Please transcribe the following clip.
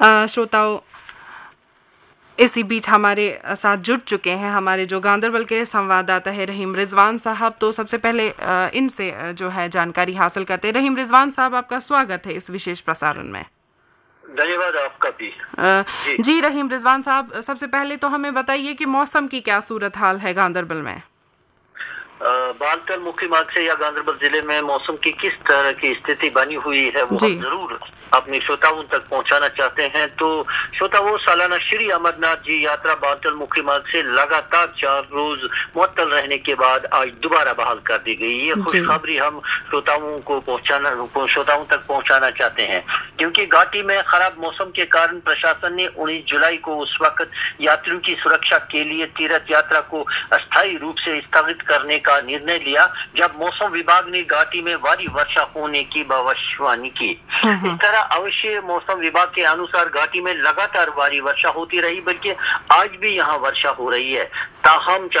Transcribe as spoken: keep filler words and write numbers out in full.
अ, श्रोताओं, इसी बीच हमारे साथ जुड़ चुके हैं हमारे जो गांधरबल के संवाददाता है रहीम रिजवान साहब। तो सबसे पहले इनसे जो है जानकारी हासिल करते हैं। रहीम रिजवान साहब, आपका स्वागत है इस विशेष प्रसारण में। धन्यवाद आपका भी। जी, जी रहीम रिजवान साहब, सबसे पहले तो हमें बताइए कि मौसम की क्या सूरत हाल है गांधरबल में। बालतल मुख्य मार्ग से या गांधरबल जिले में मौसम की किस तरह की स्थिति बनी हुई है वो हम जरूर अपने श्रोताओं तक पहुंचाना चाहते हैं। तो श्रोताओं, सालाना श्री अमरनाथ जी यात्रा बालतल मुख्य मार्ग से लगातार चार रोज मुअत्तल रहने के बाद आज दोबारा बहाल कर दी गई। ये खुशखबरी हम श्रोताओं को पहुंचाना श्रोताओं तक पहुंचाना चाहते हैं, क्योंकि घाटी में खराब मौसम के कारण प्रशासन ने उन्नीस जुलाई को उस वक्त यात्रियों की सुरक्षा के लिए तीर्थ यात्रा को अस्थायी रूप से स्थगित करने का निर्णय लिया, जब मौसम विभाग ने घाटी में भारी वर्षा होने की भविष्यवाणी की। इस तरह अवश्य मौसम विभाग के अनुसार घाटी में लगातार भारी वर्षा होती रही, बल्कि आज भी यहाँ वर्षा हो रही है। ताहम